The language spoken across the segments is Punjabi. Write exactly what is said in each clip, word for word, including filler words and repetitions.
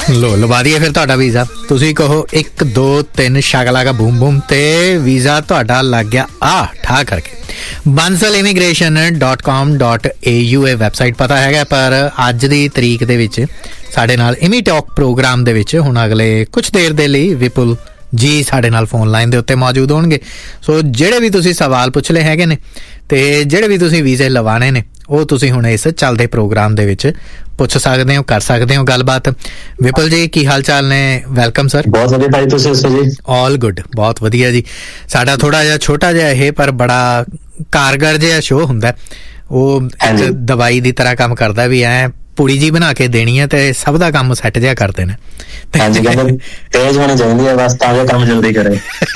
ਲੋ ਲਵਾ ਦਈਏ ਫਿਰ ਤੁਹਾਡਾ ਵੀਜ਼ਾ। ਤੁਸੀਂ ਕਹੋ ਇੱਕ ਦੋ ਤਿੰਨ ਸ਼ਕਲਾਗਾ ਬੂਮ ਬੂਮ ਤੇ ਵੀਜ਼ਾ ਤੁਹਾਡਾ ਲੱਗ ਗਿਆ ਆ ਠਾ ਕਰਕੇ। Bansal immigration dot com dot A you ਇਹ ਵੈਬਸਾਈਟ ਪਤਾ ਹੈਗਾ, ਪਰ ਅੱਜ ਦੀ ਤਰੀਕ ਦੇ ਵਿੱਚ ਸਾਡੇ ਨਾਲ ਇਮੀ ਟਾਕ ਪ੍ਰੋਗਰਾਮ ਦੇ ਵਿੱਚ ਹੁਣ ਅਗਲੇ ਕੁਛ ਦੇਰ ਦੇ ਲਈ ਵਿਪੁਲ ਜੀ ਸਾਡੇ ਨਾਲ ਫੋਨ ਲਾਈਨ ਦੇ ਉੱਤੇ ਮੌਜੂਦ ਹੋਣਗੇ। ਸੋ ਜਿਹੜੇ ਵੀ ਤੁਸੀਂ ਸਵਾਲ ਪੁੱਛ ਲਏ ਹੈਗੇ ਨੇ ਤੇ ਜਿਹੜੇ ਵੀ ਤੁਸੀਂ ਵੀਜ਼ੇ ਲਵਾਣੇ ਨੇ ਉਹ ਤੁਸੀਂ ਹੁਣ ਇਸ ਚੱਲਦੇ ਪ੍ਰੋਗਰਾਮ ਦੇ ਵਿੱਚ ਪੁੱਛ ਸਕਦੇ ਹੋ, ਕਰ ਸਕਦੇ ਹੋ ਗੱਲਬਾਤ। ਵਿਪੁਲ ਜੀ ਕੀ ਹਾਲ ਚਾਲ ਨੇ? Welcome sir. ਬਹੁਤ ਵਧੀਆ ਭਾਈ, ਤੁਸੀਂ ਦੱਸੋ ਜੀ? ਆਲ ਗੁੱਡ, ਬਹੁਤ ਵਧੀਆ ਜੀ। ਸਾਡਾ ਥੋੜਾ ਜਿਹਾ ਛੋਟਾ ਜਿਹਾ ਇਹ ਪਰ ਬੜਾ ਕਾਰਗਰ ਜਿਹਾ ਸ਼ੋਅ ਹੁੰਦਾ, ਉਹ ਇੱਕ ਦਵਾਈ ਦੀ ਤਰ੍ਹਾਂ ਕੰਮ ਕਰਦਾ ਵੀ ਐ ਪੁੜੀ ਜੀ ਬਣਾ ਕੇ ਦੇਣੀ ਹੈ ਤੇ ਸਭ ਦਾ ਕੰਮ ਸੈੱਟ ਜਿਹਾ ਕਰਦੇ ਨੇ। ਹਾਂਜੀ, ਤੇਜ਼ ਹੋਣੀ ਚਾਹੀਦੀ ਹੈ ਬਸ ਤਾਂ ਜੋ ਕੰਮ ਜਲਦੀ ਕਰੇ।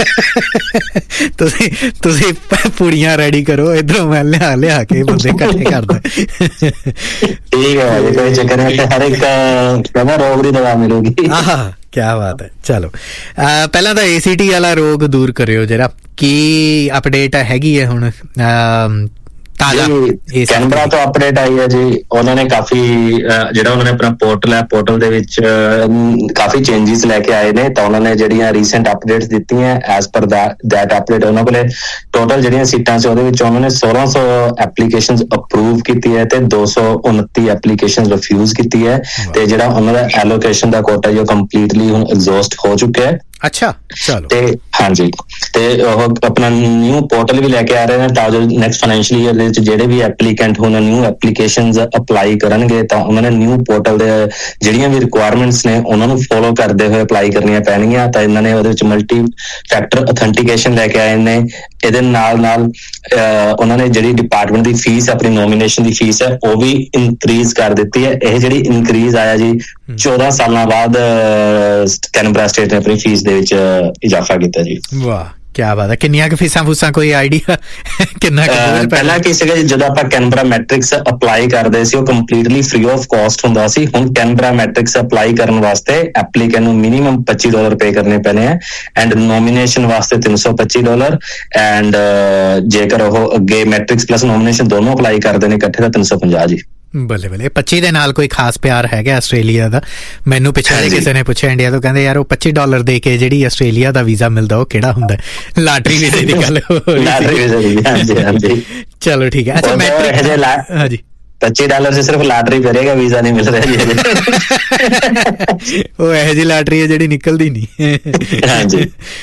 ਤੁਸੀਂ ਤੁਸੀਂ ਪੁੜੀਆਂ ਰੈਡੀ ਕਰੋ, ਇੱਧਰੋਂ ਮੈਂ ਲਿਆ ਲਿਆ ਕੇ ਬੰਦੇ ਇਕੱਠੇ ਕਰਦਾ। ਠੀਕ ਹੈ, ਕੋਈ ਚੱਕਰ ਨਹੀਂ, ਹਰ ਇੱਕ ਕਹਿੰਦਾ ਰੋਗ ਦੀ ਦਵਾ ਮਿਲੂਗੀ। ਆਹ ਕਿਆ ਬਾਤ ਹੈ। ਚਲੋ ਪਹਿਲਾਂ ਤਾਂ ਏ ਸੀ ਟੀ ਵਾਲਾ ਰੋਗ ਦੂਰ ਕਰਿਓ ਜਰਾ, ਕੀ ਅਪਡੇਟ ਹੈਗੀ ਹੈ ਹੁਣ? ਕੈਨਬਰਾ ਤੋਂ ਅਪਡੇਟ ਆਈ ਹੈ ਜੀ, ਉਹਨਾਂ ਨੇ ਕਾਫੀ ਜਿਹੜਾ ਉਹਨਾਂ ਨੇ ਆਪਣਾ ਪੋਰਟਲ ਹੈ, ਪੋਰਟਲ ਦੇ ਵਿੱਚ ਕਾਫੀ ਚੇਂਜਿਸ ਲੈ ਕੇ ਆਏ ਨੇ। ਤਾਂ ਉਹਨਾਂ ਨੇ ਜਿਹੜੀਆਂ ਰੀਸੈਂਟ ਅਪਡੇਟਸ ਦਿੱਤੀਆਂ ਐਜ਼ ਪਰ ਦੈਟ ਅਪਡੇਟ, ਉਹਨਾਂ ਕੋਲੇ ਟੋਟਲ ਜਿਹੜੀਆਂ ਸੀਟਾਂ ਸੀ ਉਹਦੇ ਵਿੱਚ ਉਹਨਾਂ ਨੇ ਸੋਲਾਂ ਸੌ ਐਪਲੀਕੇਸ਼ਨ ਅਪਰੂਵ ਕੀਤੀ ਹੈ ਤੇ ਦੋ ਸੌ ਉਨੱਤੀ ਐਪਲੀਕੇਸ਼ਨ ਰਿਫਿਊਜ਼ ਕੀਤੀ ਹੈ। ਤੇ ਜਿਹੜਾ ਉਹਨਾਂ ਦਾ ਐਲੋਕੇਸ਼ਨ ਦਾ ਕੋਟਾ ਜੋ ਕੰਪਲੀਟਲੀ ਹੁਣ ਐਗਜ਼ੌਸਟ ਹੋ ਚੁੱਕਿਆ ਹੈ। ਅੱਛਾ, ਚਲੋ। ਤੇ ਹਾਂਜੀ, ਤੇ ਉਹ ਆਪਣਾ ਨਿਊ ਪੋਰਟਲ ਵੀ ਲੈ ਕੇ ਆ ਰਹੇ ਨੇ ਤਾਂ ਜੋ ਨੈਕਸਟ ਫਾਈਨੈਂਸ਼ੀਅਲ ਈਅਰ ਦੇ ਵਿੱਚ ਜਿਹੜੇ ਵੀ ਐਪਲੀਕੈਂਟ ਹੁਣ ਨਿਊ ਐਪਲੀਕੇਸ਼ਨਸ ਅਪਲਾਈ ਕਰਨਗੇ ਤਾਂ ਉਹਨਾਂ ਨੇ ਨਿਊ ਪੋਰਟਲ ਦੇ ਜਿਹੜੀਆਂ ਵੀ ਰਿਕੁਆਇਰਮੈਂਟਸ ਨੇ ਉਹਨਾਂ ਨੂੰ ਫੋਲੋ ਕਰਦੇ ਹੋਏ ਅਪਲਾਈ ਕਰਨੀਆਂ ਪੈਣਗੀਆਂ। ਤਾਂ ਇਹਨਾਂ ਨੇ ਉਹਦੇ ਵਿੱਚ ਮਲਟੀ ਫੈਕਟਰ ਅਥੈਂਟੀਕੇਸ਼ਨ ਲੈ ਕੇ ਆਏ ਨੇ। ਇਹਦੇ ਨਾਲ ਨਾਲ ਉਹਨਾਂ ਨੇ ਜਿਹੜੀ ਡਿਪਾਰਟਮੈਂਟ ਦੀ ਫੀਸ, ਆਪਣੀ ਨੋਮੀਨੇਸ਼ਨ ਦੀ ਫੀਸ ਹੈ, ਉਹ ਵੀ ਇਨਕਰੀਜ਼ ਕਰ ਦਿੱਤੀ ਹੈ। ਇਹ ਜਿਹੜੀ ਇਨਕਰੀਜ਼ ਆਇਆ ਜੀ ਚੌਦਾਂ ਸਾਲਾਂ ਬਾਅਦ ਕੈਨਬਰਾ ਸਟੇਟ ਨੇ ਆਪਣੀ ਫੀਸ ਦੇ ਵਿੱਚ ਇਜ਼ਾਫਾ ਕੀਤਾ ਜੀ। ਵਾਹ, ਕਿਆ ਬਾਤ ਹੈ। ਕਿੰਨੀਆਂ ਕੁ ਫੀਸਾਂ ਫੂਸਾਂ ਕੋਈ ਆਈਡੀਆ ਕਿੰਨਾ? ਪਹਿਲਾਂ ਕੀ ਸੀਗਾ ਜੀ, ਜਦੋਂ ਆਪਾਂ ਕੈਨਬਰਾ ਮੈਟ੍ਰਿਕਸ ਅਪਲਾਈ ਕਰਦੇ ਸੀ ਉਹ ਕੰਪਲੀਟਲੀ ਫ੍ਰੀ ਆਫ ਕਾਸਟ ਹੁੰਦਾ ਸੀ। ਹੁਣ ਕੈਨਬਰਾ ਮੈਟ੍ਰਿਕਸ ਅਪਲਾਈ ਕਰਨ ਵਾਸਤੇ ਐਪਲੀਕੈਂਟ ਨੂੰ ਮਿਨੀਮਮ ਪੱਚੀ ਡਾਲਰ ਪੇ ਕਰਨੇ ਪੈਣੇ ਹੈ ਐਂਡ ਨੋਮੀਨੇਸ਼ਨ ਵਾਸਤੇ ਤਿੰਨ ਸੌ ਪੱਚੀ ਡਾਲਰ ਐਂਡ ਜੇਕਰ ਉਹ ਅੱਗੇ ਮੈਟ੍ਰਿਕਸ ਪਲੱਸ ਨੋਮੀਨੇਸ਼ਨ ਦੋਨੋਂ ਅਪਲਾਈ ਕਰਦੇ ਨੇ ਇਕੱਠੇ ਤਾਂ ਤਿੰਨ ਸੌ ਪੰਜਾਹ ਜੀ। ਬੱਲੇ ਬੱਲੇ। ਪੱਚੀ ਦੇ ਨਾਲ ਕੋਈ ਖਾਸ ਪਿਆਰ ਹੈਗਾ ਆਸਟ੍ਰੇਲੀਆ ਦਾ? ਮੈਨੂੰ ਪਿੱਛੇ ਕਿਸੇ ਨੇ ਪੁੱਛਿਆ ਇੰਡੀਆ ਤੋਂ, ਕਹਿੰਦੇ ਯਾਰ ਉਹ ਪੱਚੀ ਡਾਲਰ ਦੇ ਕੇ ਜਿਹੜੀ ਆਸਟ੍ਰੇਲੀਆ ਦਾ ਵੀਜ਼ਾ ਮਿਲਦਾ ਉਹ ਕਿਹੜਾ ਹੁੰਦਾ? ਲਾਟਰੀ ਵੀਜ਼ੇ ਦੀ ਗੱਲ ਹੋ ਰਹੀ। ਚਲੋ ਠੀਕ ਹੈ। ਅੱਛਾ, ਮੈਟ੍ਰਿਕ ਹਾਂਜੀ ਪੱਚੀ ਡਾਲਰ ਚ ਸਿਰਫ ਲਾਟਰੀ ਕਰੇਗਾ, ਵੀਜ਼ਾ ਨਹੀਂ ਮਿਲ ਰਿਹਾ ਜੀ। ਉਹ ਇਹੋ ਜਿਹੀ ਲਾਟਰੀ ਹੈ ਜਿਹੜੀ ਨਿਕਲਦੀ ਨਹੀਂ। ਹਾਂਜੀ।